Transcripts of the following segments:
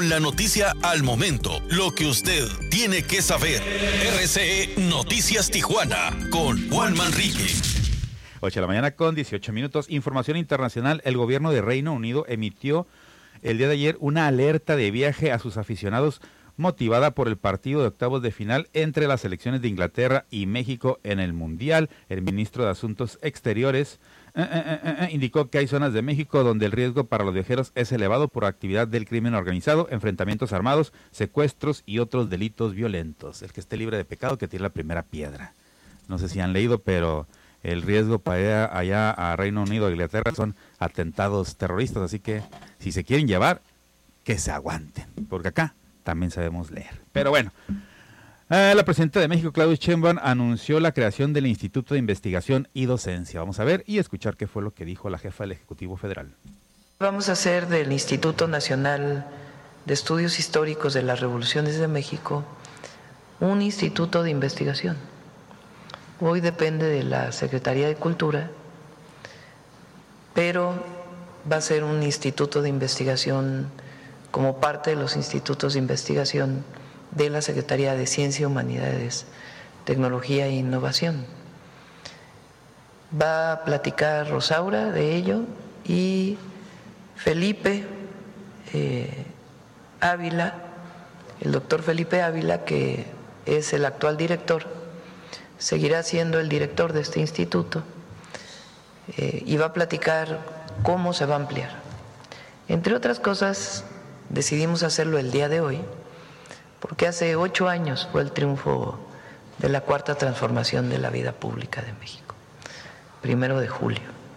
La noticia al momento, lo que usted tiene que saber. RCE Noticias Tijuana con Juan Manrique. 8 de la mañana con 18 minutos. Información internacional. El gobierno de Reino Unido emitió el día de ayer una alerta de viaje a sus aficionados motivada por el partido de octavos de final entre las selecciones de Inglaterra y México en el Mundial. El ministro de Asuntos Exteriores indicó que hay zonas de México donde el riesgo para los viajeros es elevado por actividad del crimen organizado, enfrentamientos armados, secuestros y otros delitos violentos. El que esté libre de pecado que tire la primera piedra. No sé si han leído, pero el riesgo para allá a Reino Unido e Inglaterra son atentados terroristas, así que si se quieren llevar, que se aguanten, porque acá también sabemos leer. Pero bueno, la presidenta de México, Claudia Sheinbaum, anunció la creación del Instituto de Investigación y Docencia. Vamos a ver y escuchar qué fue lo que dijo la jefa del Ejecutivo Federal. Vamos a hacer del Instituto Nacional de Estudios Históricos de las Revoluciones de México un instituto de investigación. Hoy depende de la Secretaría de Cultura, pero va a ser un instituto de investigación como parte de los institutos de investigación de la Secretaría de Ciencia, Humanidades, Tecnología e Innovación. Va a platicar Rosaura de ello y Felipe Ávila, el doctor Felipe Ávila, que es el actual director, seguirá siendo el director de este instituto y va a platicar cómo se va a ampliar. Entre otras cosas, decidimos hacerlo el día de hoy, porque hace 8 años fue el triunfo de la Cuarta Transformación de la vida pública de México, 1 de julio.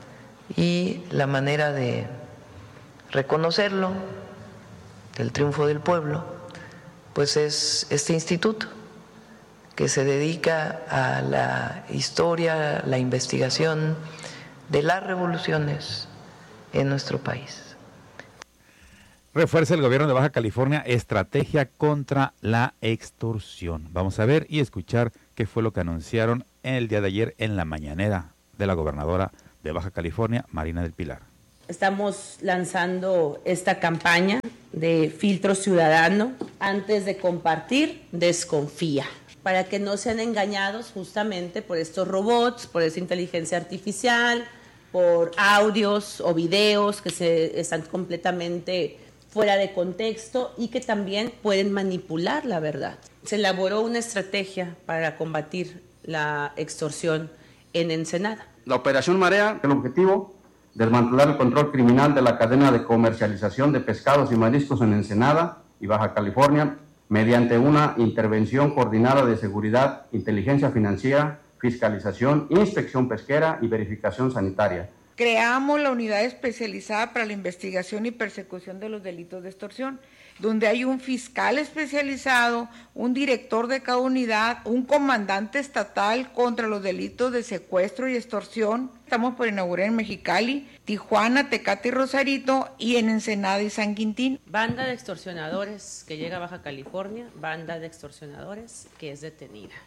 Y la manera de reconocerlo, del triunfo del pueblo, pues es este instituto que se dedica a la historia, la investigación de las revoluciones en nuestro país. Refuerza el gobierno de Baja California estrategia contra la extorsión. Vamos a ver y escuchar qué fue lo que anunciaron el día de ayer en la mañanera de la gobernadora de Baja California, Marina del Pilar. Estamos lanzando esta campaña de filtro ciudadano. Antes de compartir, desconfía, para que no sean engañados justamente por estos robots, por esa inteligencia artificial, por audios o videos que están completamente fuera de contexto y que también pueden manipular la verdad. Se elaboró una estrategia para combatir la extorsión en Ensenada. La Operación Marea, el objetivo, desmantelar el control criminal de la cadena de comercialización de pescados y mariscos en Ensenada y Baja California, mediante una intervención coordinada de seguridad, inteligencia financiera, fiscalización, inspección pesquera y verificación sanitaria. Creamos la unidad especializada para la investigación y persecución de los delitos de extorsión, donde hay un fiscal especializado, un director de cada unidad, un comandante estatal contra los delitos de secuestro y extorsión. Estamos por inaugurar en Mexicali, Tijuana, Tecate y Rosarito, y en Ensenada y San Quintín. Banda de extorsionadores que llega a Baja California, banda de extorsionadores que es detenida.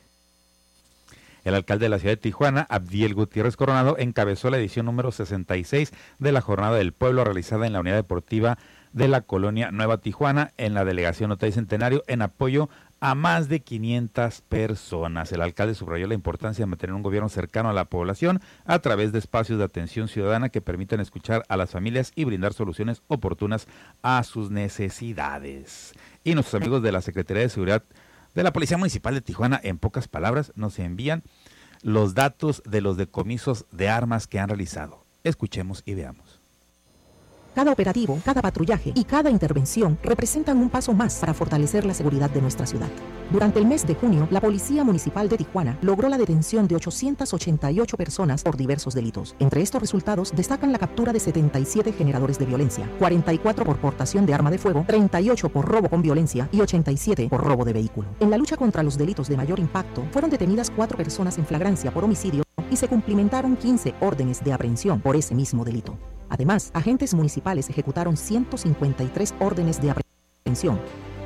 El alcalde de la ciudad de Tijuana, Abdiel Gutiérrez Coronado, encabezó la edición número 66 de la Jornada del Pueblo realizada en la Unidad Deportiva de la Colonia Nueva Tijuana, en la Delegación Otay Centenario, en apoyo a más de 500 personas. El alcalde subrayó la importancia de mantener un gobierno cercano a la población a través de espacios de atención ciudadana que permitan escuchar a las familias y brindar soluciones oportunas a sus necesidades. Y nuestros amigos de la Secretaría de Seguridad de la Policía Municipal de Tijuana, en pocas palabras, nos envían los datos de los decomisos de armas que han realizado. Escuchemos y veamos. Cada operativo, cada patrullaje y cada intervención representan un paso más para fortalecer la seguridad de nuestra ciudad. Durante el mes de junio, la Policía Municipal de Tijuana logró la detención de 888 personas por diversos delitos. Entre estos resultados destacan la captura de 77 generadores de violencia, 44 por portación de arma de fuego, 38 por robo con violencia y 87 por robo de vehículo. En la lucha contra los delitos de mayor impacto, fueron detenidas 4 personas en flagrancia por homicidio y se cumplimentaron 15 órdenes de aprehensión por ese mismo delito. Además, agentes municipales ejecutaron 153 órdenes de aprehensión,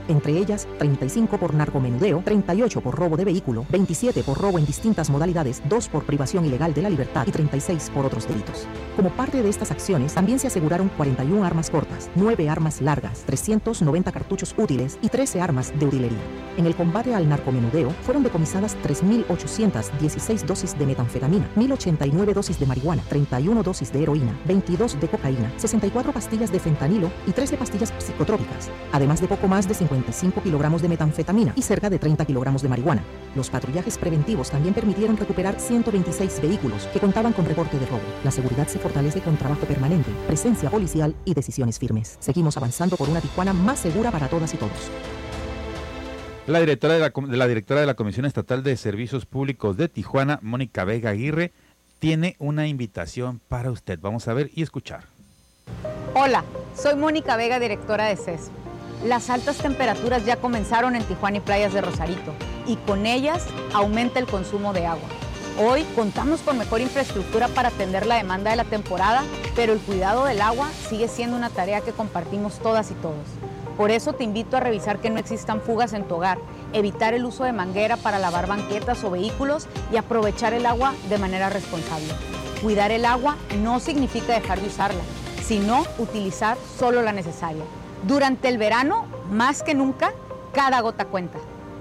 entre ellas 35 por narcomenudeo, 38 por robo de vehículo, 27 por robo en distintas modalidades, 2 por privación ilegal de la libertad y 36 por otros delitos. Como parte de estas acciones, también se aseguraron 41 armas cortas, 9 armas largas, 390 cartuchos útiles y 13 armas de utilería. En el combate al narcomenudeo fueron decomisadas 3.816 dosis de metanfetamina, 1.089 dosis de marihuana, 31 dosis de heroína, 22 de cocaína, 64 pastillas de fentanilo y 13 pastillas psicotrópicas, además de poco más de 55 kilogramos de metanfetamina y cerca de 30 kilogramos de marihuana. Los patrullajes preventivos también permitieron recuperar 126 vehículos que contaban con reporte de robo. La seguridad se fortalece con trabajo permanente, presencia policial y decisiones firmes. Seguimos avanzando por una Tijuana más segura para todas y todos. La directora de la Comisión Estatal de Servicios Públicos de Tijuana, Mónica Vega Aguirre, tiene una invitación para usted. Vamos a ver y escuchar. Hola, soy Mónica Vega, directora de CES. Las altas temperaturas ya comenzaron en Tijuana y playas de Rosarito, y con ellas aumenta el consumo de agua. Hoy contamos con mejor infraestructura para atender la demanda de la temporada, pero el cuidado del agua sigue siendo una tarea que compartimos todas y todos. Por eso te invito a revisar que no existan fugas en tu hogar, evitar el uso de manguera para lavar banquetas o vehículos y aprovechar el agua de manera responsable. Cuidar el agua no significa dejar de usarla, sino utilizar solo la necesaria. Durante el verano, más que nunca, cada gota cuenta.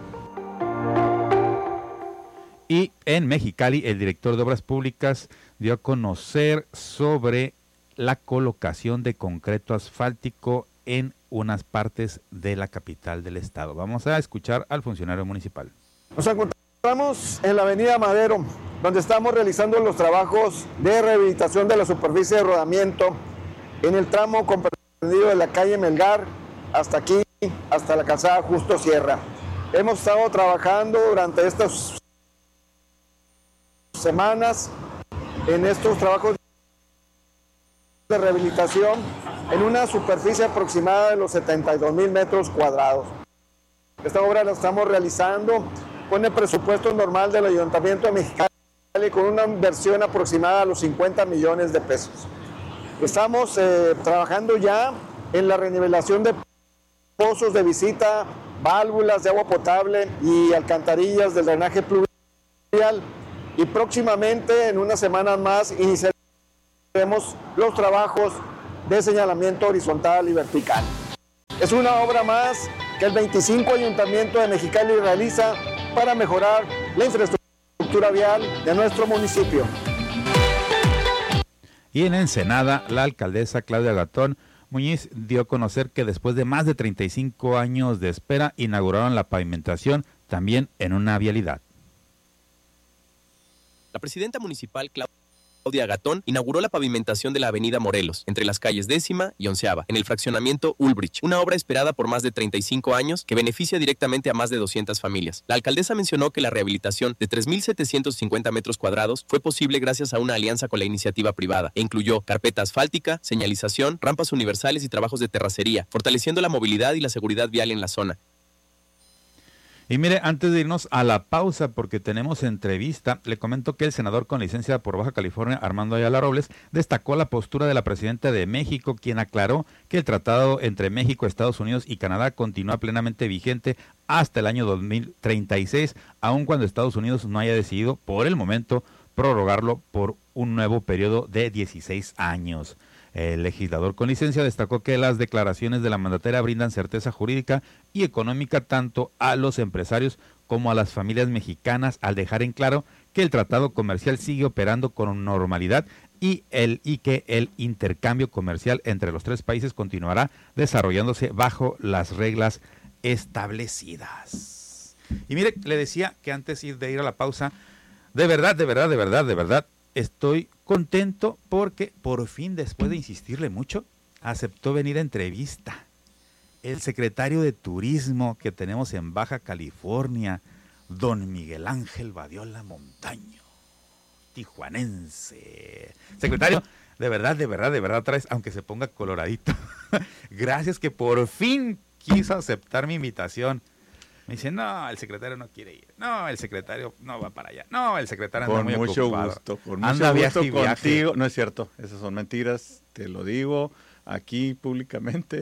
Y en Mexicali, el director de Obras Públicas dio a conocer sobre la colocación de concreto asfáltico en unas partes de la capital del estado. Vamos a escuchar al funcionario municipal. Nos encontramos en la avenida Madero, donde estamos realizando los trabajos de rehabilitación de la superficie de rodamiento en el tramo comprendido de la calle Melgar hasta aquí, hasta la calzada Justo Sierra. Hemos estado trabajando durante estas semanas en estos trabajos de rehabilitación en una superficie aproximada de los 72,000 metros cuadrados. Esta obra la estamos realizando con el presupuesto normal del Ayuntamiento de Mexicali, con una inversión aproximada a los 50 millones de pesos. Estamos trabajando ya en la renivelación de pozos de visita, válvulas de agua potable y alcantarillas del drenaje pluvial, y próximamente, en unas semanas más, iniciaremos los trabajos de señalamiento horizontal y vertical. Es una obra más que el 25 Ayuntamiento de Mexicali realiza para mejorar la infraestructura vial de nuestro municipio. Y en Ensenada, la alcaldesa Claudia Gatón Muñiz dio a conocer que después de más de 35 años de espera, inauguraron la pavimentación también en una vialidad. La presidenta municipal Claudia Gatón inauguró la pavimentación de la avenida Morelos, entre las calles 10ª y 11ª, en el fraccionamiento Ulbrich, una obra esperada por más de 35 años que beneficia directamente a más de 200 familias. La alcaldesa mencionó que la rehabilitación de 3.750 metros cuadrados fue posible gracias a una alianza con la iniciativa privada e incluyó carpeta asfáltica, señalización, rampas universales y trabajos de terracería, fortaleciendo la movilidad y la seguridad vial en la zona. Y mire, antes de irnos a la pausa, porque tenemos entrevista, le comento que el senador con licencia por Baja California, Armando Ayala Robles, destacó la postura de la presidenta de México, quien aclaró que el tratado entre México, Estados Unidos y Canadá continúa plenamente vigente hasta el año 2036, aun cuando Estados Unidos no haya decidido, por el momento, prorrogarlo por un nuevo periodo de 16 años. El legislador con licencia destacó que las declaraciones de la mandataria brindan certeza jurídica y económica tanto a los empresarios como a las familias mexicanas, al dejar en claro que el tratado comercial sigue operando con normalidad y que el intercambio comercial entre los tres países continuará desarrollándose bajo las reglas establecidas. Y mire, le decía que antes de ir a la pausa, de verdad, estoy contento porque por fin, después de insistirle mucho, aceptó venir a entrevista. El secretario de Turismo que tenemos en Baja California, don Miguel Ángel Badiola Montaño, tijuanense. Secretario, de verdad, traes, aunque se ponga coloradito. Gracias que por fin quiso aceptar mi invitación. Me dice, no, el secretario no quiere ir. No, el secretario no va para allá. No, el secretario anda muy ocupado. Con mucho gusto contigo. No es cierto, esas son mentiras, te lo digo aquí públicamente.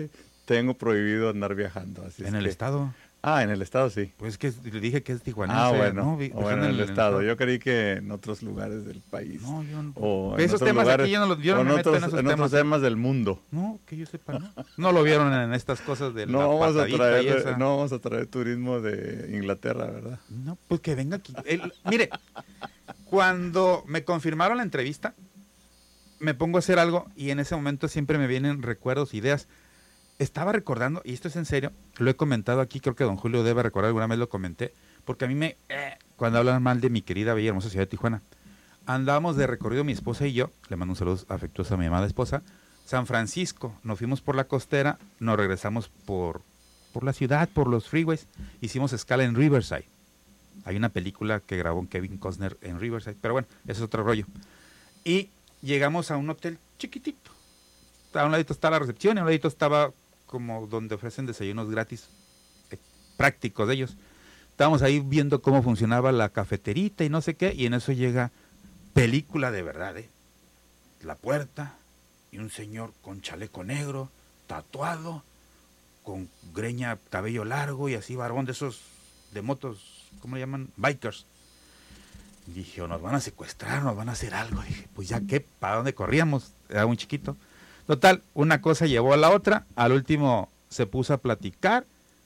tengo prohibido andar viajando. Así ¿En el estado? En el estado sí. Pues que le dije que es tijuanense. Bueno, ¿no? en el estado. Yo creí que en otros lugares del país. No, yo no. O en esos temas lugares, aquí yo no me meto en esos temas. Otros temas del mundo. No, que yo sepa, ¿no? No lo vieron en estas cosas de la patadita y esa. No vamos a traer turismo de Inglaterra, ¿verdad? No, pues que venga aquí. Mire, cuando me confirmaron la entrevista, me pongo a hacer algo y en ese momento siempre me vienen recuerdos, ideas. Estaba recordando, y esto es en serio, lo he comentado aquí, creo que don Julio debe recordar, alguna vez lo comenté, porque a mí cuando hablan mal de mi querida, bella, hermosa ciudad de Tijuana, andábamos de recorrido mi esposa y yo, le mando un saludo afectuoso a mi amada esposa, San Francisco, nos fuimos por la costera, nos regresamos por la ciudad, por los freeways, hicimos escala en Riverside. Hay una película que grabó Kevin Costner en Riverside, pero bueno, ese es otro rollo. Y llegamos a un hotel chiquitito. A un ladito está la recepción y a un ladito estaba como donde ofrecen desayunos gratis prácticos de ellos. Estábamos ahí viendo cómo funcionaba la cafeterita y no sé qué, y en eso llega película de verdad, la puerta y un señor con chaleco negro, tatuado, con greña, cabello largo y así barbón de esos de motos, ¿cómo le llaman? Bikers. Y dije, nos van a secuestrar, nos van a hacer algo. Dije, pues ya qué, ¿para dónde corríamos? Era muy chiquito. Total, una cosa llevó a la otra, al último se puso a platicar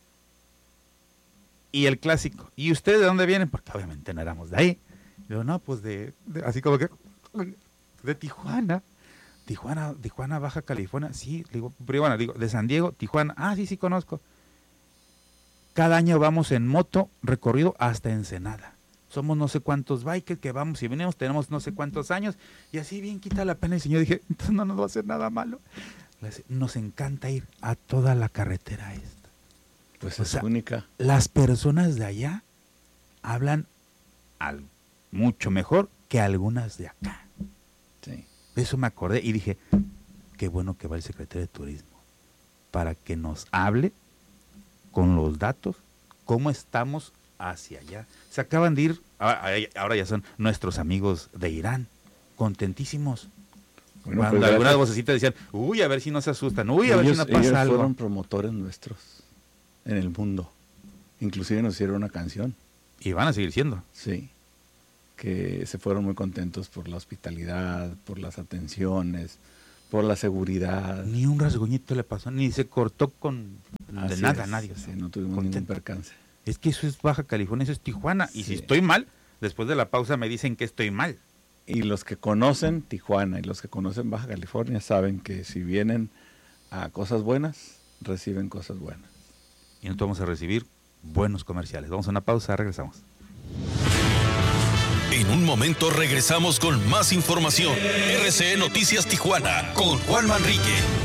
y el clásico, ¿y ustedes de dónde vienen? Porque obviamente no éramos de ahí. Yo, no, pues así como que, de Tijuana, Baja California, sí, digo, pero bueno, digo, de San Diego, Tijuana, sí conozco. Cada año vamos en moto, recorrido hasta Ensenada. Somos no sé cuántos bikers que vamos y venimos, tenemos no sé cuántos años, y así bien quita la pena el señor. Dije, entonces no nos va a hacer nada malo. Nos encanta ir a toda la carretera esta. Pues es única. Las personas de allá hablan mucho mejor que algunas de acá. Sí. De eso me acordé y dije, qué bueno que va el secretario de Turismo para que nos hable con los datos cómo estamos hacia allá. Se acaban de ir, ahora ya son nuestros amigos de Irán, contentísimos. Bueno, cuando pues algunas vocecitas decían, a ver si no se asustan, a ver si no pasa ellos algo. Fueron promotores nuestros en el mundo. Inclusive nos hicieron una canción. Y van a seguir siendo. Sí. Que se fueron muy contentos por la hospitalidad, por las atenciones, por la seguridad. Ni un rasguñito le pasó, ni se cortó de nada a nadie. Sí, no tuvimos ningún percance. Es que eso es Baja California, eso es Tijuana. Sí. Y si estoy mal, después de la pausa me dicen que estoy mal. Y los que conocen Tijuana y los que conocen Baja California saben que si vienen a cosas buenas, reciben cosas buenas. Y nosotros vamos a recibir buenos comerciales. Vamos a una pausa, regresamos. En un momento regresamos con más información. RCE Noticias Tijuana con Juan Manrique.